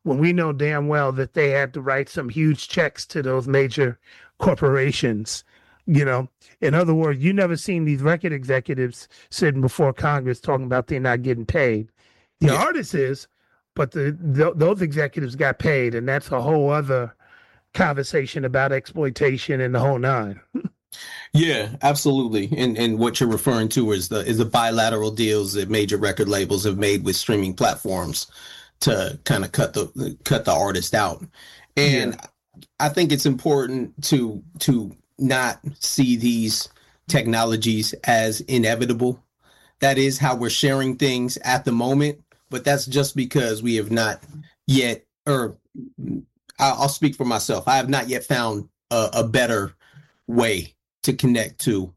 when we know damn well that they had to write some huge checks to those major corporations. In other words, you never seen these record executives sitting before Congress talking about they're not getting paid. The artist is, but those executives got paid, and that's a whole other conversation about exploitation and the whole nine. Yeah, absolutely. And what you're referring to is the bilateral deals that major record labels have made with streaming platforms to kind of cut the artist out. And I think it's important to not see these technologies as inevitable. That is how we're sharing things at the moment, but that's just because we have not yet, or I'll speak for myself. I have not yet found a better way to connect to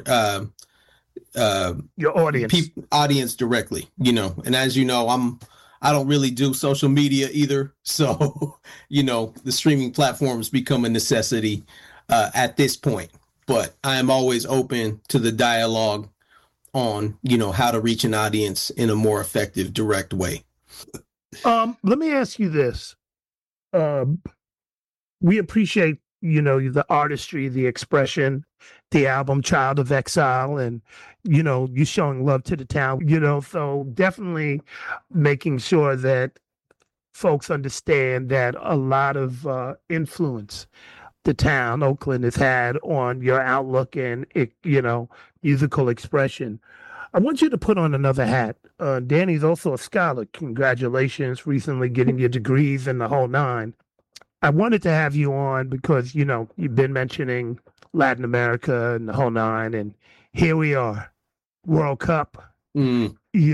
your audience, audience directly, and as you know, I don't really do social media either. So, the streaming platforms become a necessity at this point, but I am always open to the dialogue on, how to reach an audience in a more effective, direct way. Let me ask you this. We appreciate, the artistry, the expression, the album Child of Exile, and, you showing love to the town, so definitely making sure that folks understand that a lot of influence the town, Oakland, has had on your outlook and, musical expression. I want you to put on another hat. Danny's also a scholar. Congratulations, recently getting your degrees and the whole nine. I wanted to have you on because, you've been mentioning Latin America and the whole nine, and here we are, World Cup. I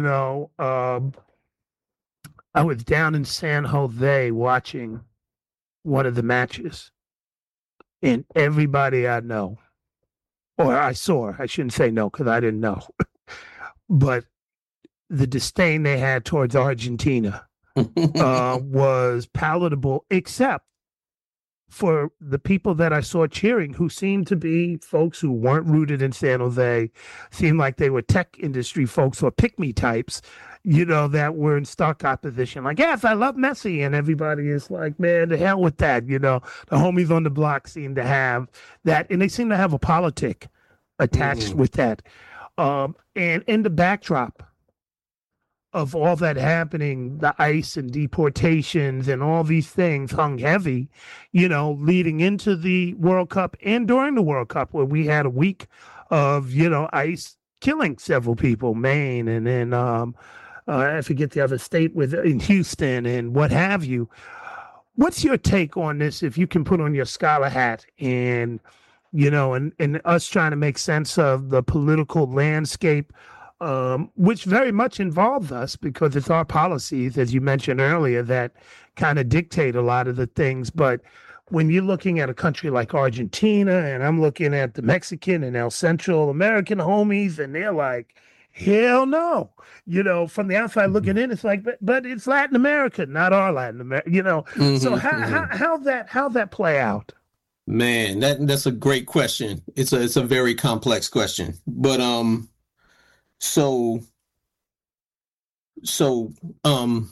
was down in San Jose watching one of the matches, and everybody I know, or I saw, I shouldn't say no because I didn't know, but the disdain they had towards Argentina was palatable, except for the people that I saw cheering, who seemed to be folks who weren't rooted in San Jose, seemed like they were tech industry folks or pick-me types, that were in stark opposition. Like, yes, I love Messi. And everybody is like, man, the hell with that. The homies on the block seem to have that. And they seem to have a politic attached with that. And in the backdrop of all that happening, the ICE and deportations and all these things hung heavy, leading into the World Cup and during the World Cup, where we had a week of, ICE killing several people, Maine, and then I forget the other state in Houston and what have you. What's your take on this, if you can put on your scholar hat and, and us trying to make sense of the political landscape, which very much involves us because it's our policies, as you mentioned earlier, that kind of dictate a lot of the things. But when you're looking at a country like Argentina, and I'm looking at the Mexican and El Central American homies, and they're like, hell no. From the outside looking in, it's like, but it's Latin America, not our Latin America, So how that play out? Man, that's a great question. It's a very complex question. But So I'm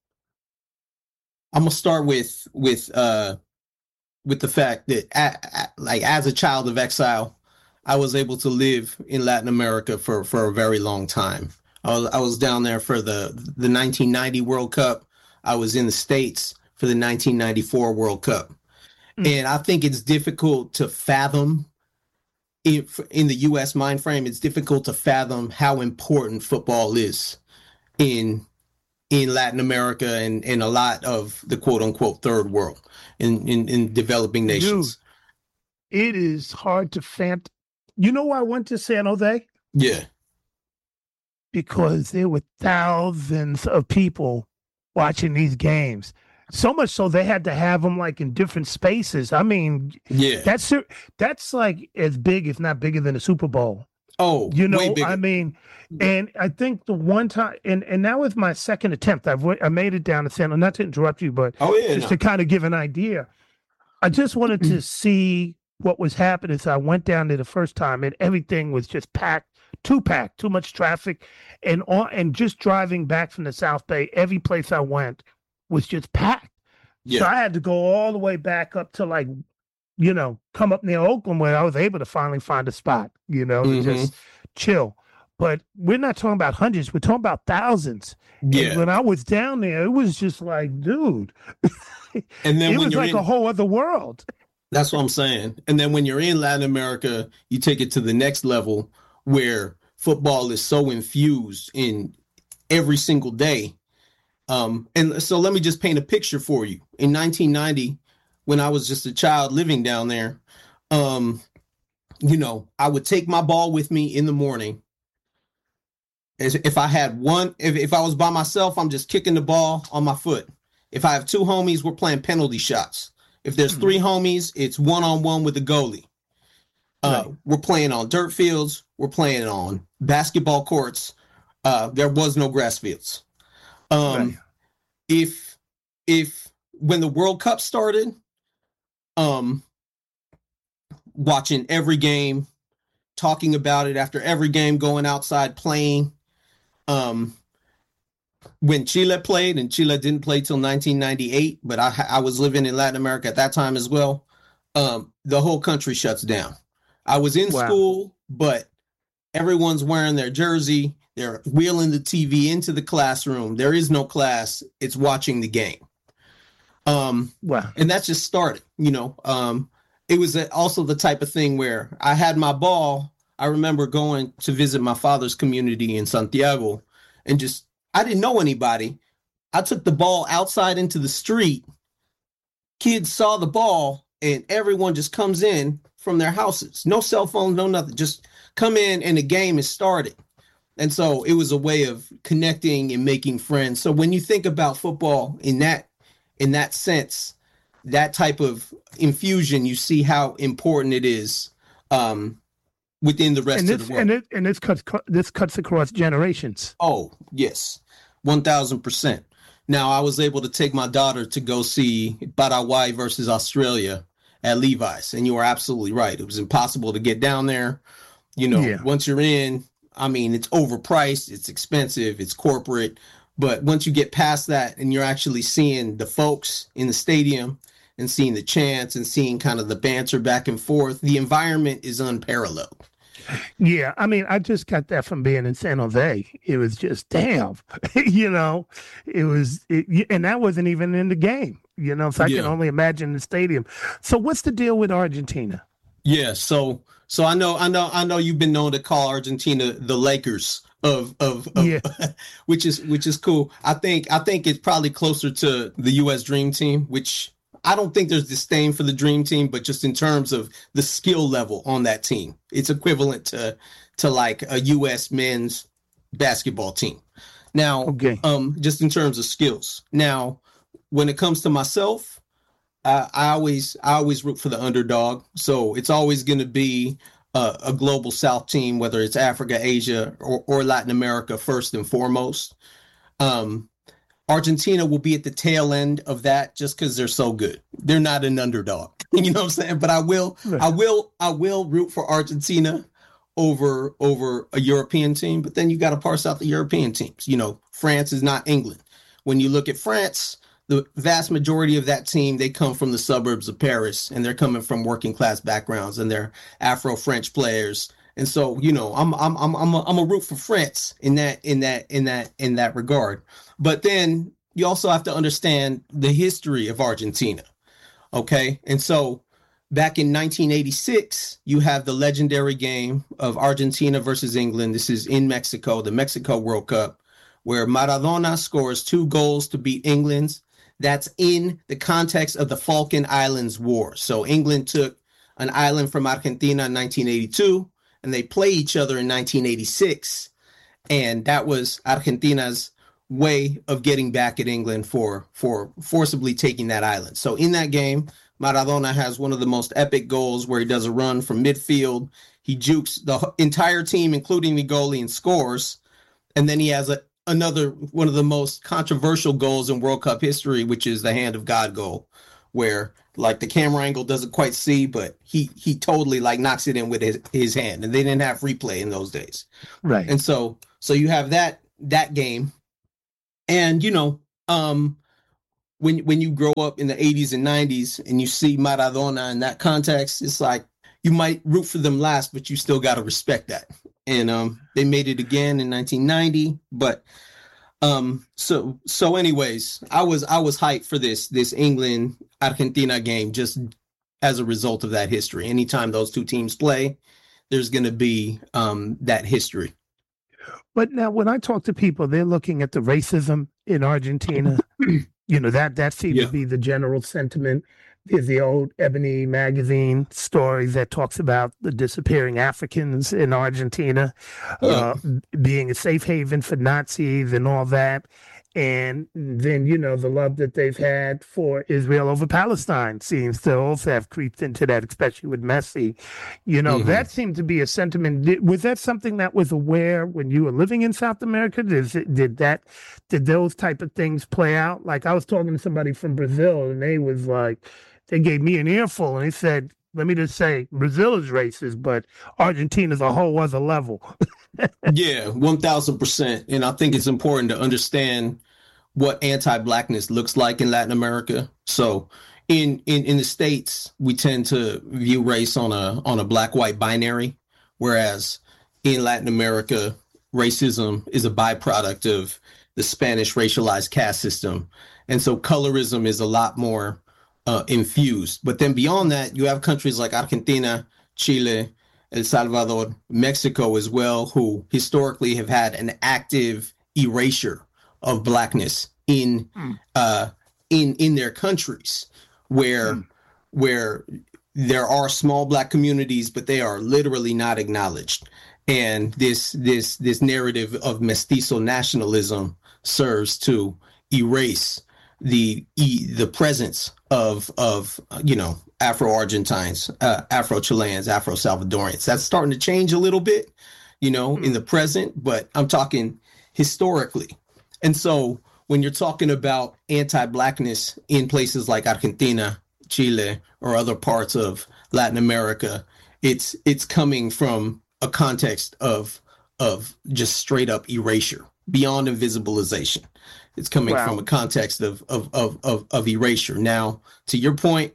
gonna start with the fact that like as a child of exile, I was able to live in Latin America for a very long time. I was down there for the 1990 World Cup. I was in the States for the 1994 World Cup. And I think it's difficult to fathom, if in the U.S. mind frame, it's difficult to fathom how important football is in Latin America and in a lot of the quote unquote third world in developing nations. Dude, it is hard to fathom. You know why I went to San Jose? Yeah. Because there were thousands of people watching these games. So much so they had to have them like in different spaces. I mean, yeah, that's like as big, if not bigger than the Super Bowl. Oh, way bigger. I mean, and I think the one time, and that was my second attempt. I made it down to San Jose, not to interrupt you, but to kind of give an idea. I just wanted to see what was happening. So I went down there the first time, and everything was just packed, too much traffic, and just driving back from the South Bay, every place I went was just packed. So Yeah. I had to go all the way back up to like, come up near Oakland where I was able to finally find a spot, to Hmm. just chill. But we're not talking about hundreds, we're talking about thousands. And Yeah. when I was down there, it was just like, dude, And then it when was you're like a in, whole other world. that's what I'm saying. And then when you're in Latin America, you take it to the next level where football is so infused in every single day. And so let me just paint a picture for you. In 1990, when I was just a child living down there, um, I would take my ball with me in the morning. If I had one, if I was by myself, I'm just kicking the ball on my foot. If I have two homies, we're playing penalty shots. If there's three homies, it's one-on-one with the goalie. Right. We're playing on dirt fields. We're playing on basketball courts. There was no grass fields. Right. If if when the World Cup started, um, watching every game, talking about it after every game, going outside playing. Um, when Chile played, and Chile didn't play till 1998, but I was living in Latin America at that time as well. The whole country shuts down. I was in Wow. school, but everyone's wearing their jersey. They're wheeling the TV into the classroom. There is no class. It's watching the game. Wow. And that's just started, it was also the type of thing where I had my ball. I remember going to visit my father's community in Santiago and I didn't know anybody. I took the ball outside into the street. Kids saw the ball and everyone just comes in from their houses. No cell phones, no nothing. Just come in and the game is started. And so it was a way of connecting and making friends. So when you think about football in that sense, that type of infusion, you see how important it is within the rest of the world. And this cuts across generations. Oh, yes, 1000%. Now, I was able to take my daughter to go see Paraguay versus Australia at Levi's, and you are absolutely right. It was impossible to get down there. Once you're in, I mean, it's overpriced, it's expensive, it's corporate. But once you get past that and you're actually seeing the folks in the stadium and seeing the chants and seeing kind of the banter back and forth, the environment is unparalleled. Yeah, I mean, I just got that from being in San Jose. It was just damn, and that wasn't even in the game, So I can only imagine the stadium. So what's the deal with Argentina? Yeah, so I know you've been known to call Argentina the Lakers of Yeah. which is cool. I think it's probably closer to the US Dream Team, which I don't think there's disdain for the Dream Team, but just in terms of the skill level on that team, it's equivalent to like a US men's basketball team. Now, Okay. Just in terms of skills. Now, when it comes to myself, I always root for the underdog. So it's always going to be a global South team, whether it's Africa, Asia, or Latin America first and foremost. Argentina will be at the tail end of that just because they're so good. They're not an underdog, you know what I'm saying? But I will root for Argentina over a European team. But then you got to parse out the European teams. France is not England. When you look at France, the vast majority of that team, they come from the suburbs of Paris, and they're coming from working class backgrounds, and they're Afro-French players. And so, I'm a root for France in that regard. But then you also have to understand the history of Argentina. Okay. And so back in 1986, you have the legendary game of Argentina versus England. This is in Mexico, the Mexico World Cup, where Maradona scores 2 goals to beat England's. That's in the context of the Falkland Islands War. So England took an island from Argentina in 1982, and they play each other in 1986. And that was Argentina's way of getting back at England for forcibly taking that island. So in that game, Maradona has one of the most epic goals where he does a run from midfield. He jukes the entire team, including the goalie, and scores. And then he has another one of the most controversial goals in World Cup history, which is the hand of God goal, where like the camera angle doesn't quite see, but he totally like knocks it in with his hand, and they didn't have replay in those days. Right. And so you have that game, and when you grow up in the 80s and 90s and you see Maradona in that context, it's like you might root for them last, but you still got to respect that. And they made it again in 1990. But so anyways, I was hyped for this England Argentina game just as a result of that history. Anytime those two teams play, there's going to be that history. But now when I talk to people, they're looking at the racism in Argentina. That seems to be the general sentiment. There's the old Ebony magazine story that talks about the disappearing Africans in Argentina being a safe haven for Nazis and all that. And then, the love that they've had for Israel over Palestine seems to also have creeped into that, especially with Messi. That seemed to be a sentiment. Was that something that was aware when you were living in South America? Did those type of things play out? Like I was talking to somebody from Brazil and they gave me an earful and they said, let me just say, Brazil is racist, but Argentina's a whole other level. Yeah, 1,000%. And I think it's important to understand what anti-Blackness looks like in Latin America. So in the States, we tend to view race on a black-white binary, whereas in Latin America, racism is a byproduct of the Spanish racialized caste system. And so colorism is a lot more infused. But then beyond that, you have countries like Argentina, Chile, El Salvador, Mexico as well, who historically have had an active erasure of Blackness in their countries, where there are small Black communities, but they are literally not acknowledged. And this narrative of mestizo nationalism serves to erase the presence of Afro-Argentines, Afro-Chileans, Afro-Salvadorians. That's starting to change a little bit, in the present, but I'm talking historically. And so when you're talking about anti-Blackness in places like Argentina, Chile, or other parts of Latin America, it's coming from a context of just straight up erasure beyond invisibilization. It's coming from a context of erasure. Now, to your point,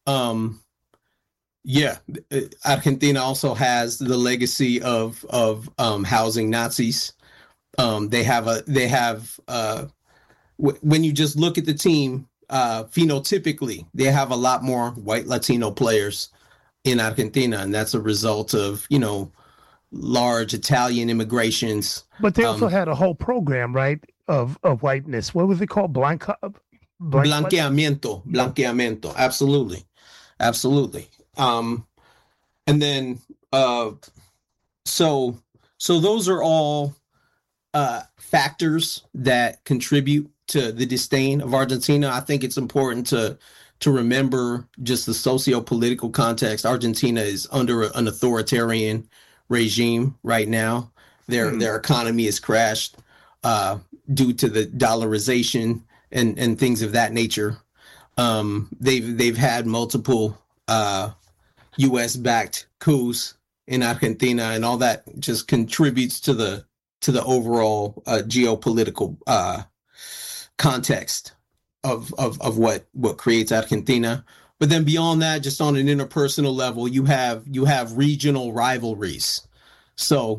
Argentina also has the legacy of housing Nazis. They have when you just look at the team, phenotypically, they have a lot more white Latino players in Argentina, and that's a result of large Italian immigrations. But they also had a whole program, right, of whiteness. What was it called? Blanqueamiento. Absolutely. And then so those are all factors that contribute to the disdain of Argentina. I think it's important to remember just the socio-political context. Argentina is under an authoritarian regime right now. Their economy has crashed due to the dollarization and things of that nature. They've had multiple U.S.-backed coups in Argentina, and all that just contributes to the overall geopolitical context of what creates Argentina. But then beyond that, just on an interpersonal level, you have regional rivalries. So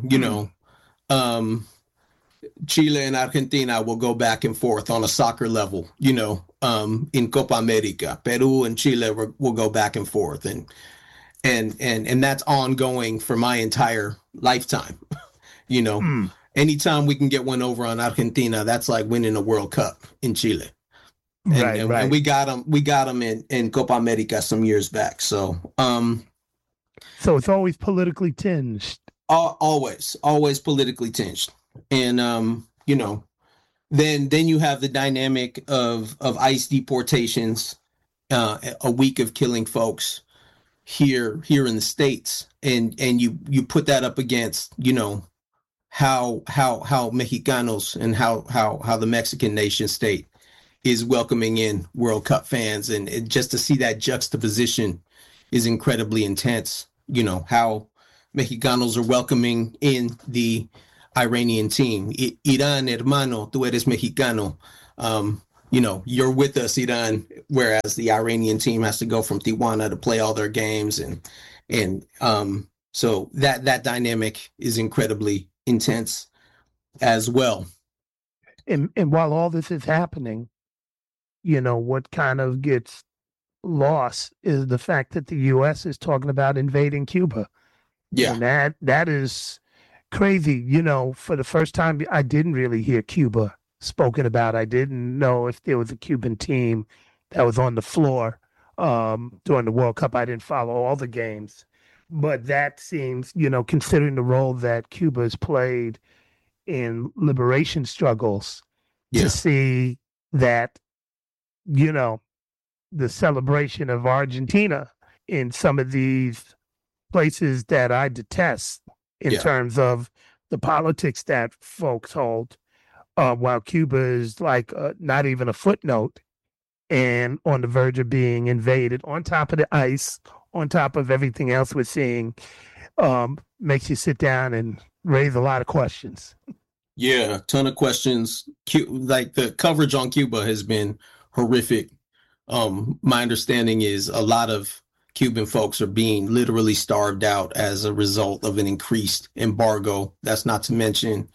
Chile and Argentina will go back and forth on a soccer level, in Copa America. Peru and Chile will go back and forth, and that's ongoing for my entire lifetime. Anytime we can get one over on Argentina, that's like winning a World Cup in Chile. And, right. And we got them in Copa America some years back. So it's always politically tinged. Always politically tinged. And then you have the dynamic of ICE deportations, a week of killing folks here in the States, and you put that up against how Mexicanos and how the Mexican nation state is welcoming in World Cup fans, and just to see that juxtaposition is incredibly intense. How Mexicanos are welcoming in the Iranian team. Irán, hermano, tú eres mexicano. you're with us, Iran, whereas the Iranian team has to go from Tijuana to play all their games. And so that dynamic is incredibly intense as well. And while all this is happening, what kind of gets lost is the fact that the U.S. is talking about invading Cuba. Yeah. And that is crazy. For the first time, I didn't really hear Cuba spoken about. I didn't know if there was a Cuban team that was on the floor during the World Cup. I didn't follow all the games. But that seems, considering the role that Cuba has played in liberation struggles, to see that, the celebration of Argentina in some of these places that I detest in terms of the politics that folks hold, while Cuba is like not even a footnote and on the verge of being invaded, on top of the ice, on top of everything else we're seeing, makes you sit down and raise a lot of questions. Yeah, a ton of questions. Like the coverage on Cuba has been horrific. My understanding is a lot of Cuban folks are being literally starved out as a result of an increased embargo. That's not to mention,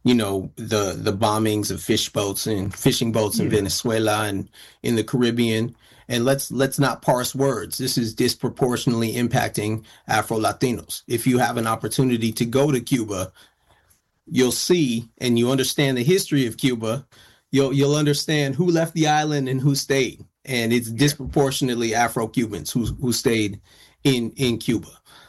the bombings of fishing boats in Venezuela and in the Caribbean. And let's not parse words. This is disproportionately impacting Afro-Latinos. If you have an opportunity to go to Cuba, you'll see, and you understand the history of Cuba, you'll understand who left the island and who stayed. And it's disproportionately Afro-Cubans who stayed in Cuba.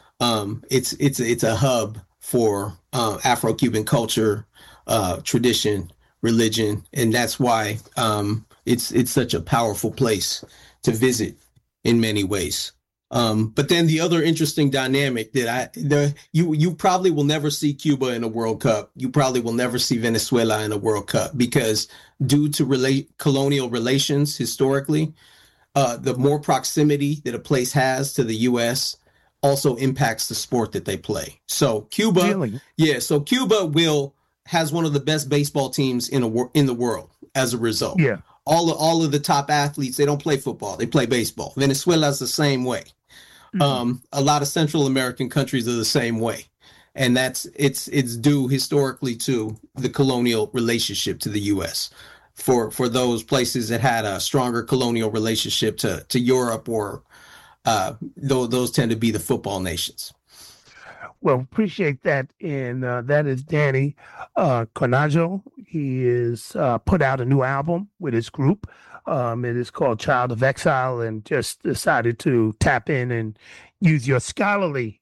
It's a hub for Afro-Cuban culture, tradition, religion, and that's why it's such a powerful place to visit in many ways. But then the other interesting dynamic that you probably will never see Cuba in a World Cup. You probably will never see Venezuela in a World Cup because due to colonial relations historically, the more proximity that a place has to the U.S. also impacts the sport that they play. So Cuba, really? So Cuba has one of the best baseball teams in the world as a result. Yeah. All of the top athletes, they don't play football, they play baseball. Venezuela's the same way. Mm-hmm. A lot of Central American countries are the same way. And it's due historically to the colonial relationship to the U.S. For those places that had a stronger colonial relationship to Europe, or those tend to be the football nations. Well, appreciate that. And that is Danny Cornajo. He is put out a new album with his group. It is called Child of Exile, and just decided to tap in and use your scholarly,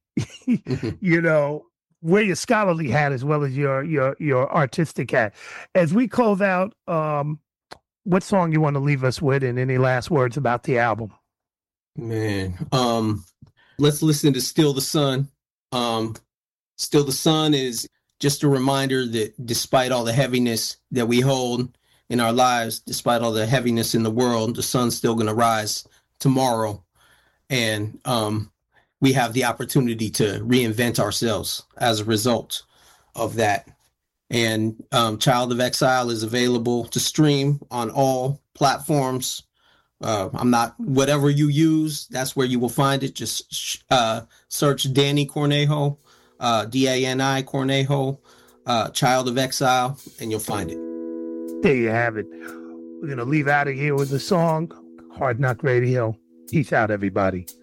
wear your scholarly hat as well as your artistic hat. As we close out, what song you want to leave us with, and any last words about the album? Man, let's listen to Still the Sun. Still the Sun is just a reminder that despite all the heaviness that we hold in our lives, despite all the heaviness in the world, the sun's still going to rise tomorrow. And we have the opportunity to reinvent ourselves as a result of that. And Child of Exile is available to stream on all platforms. Whatever you use, that's where you will find it. Just search Danny Cornejo, Dani Cornejo, Child of Exile, and you'll find it. There you have it. We're going to leave out of here with the song Hard Knock Radio. Peace out, everybody.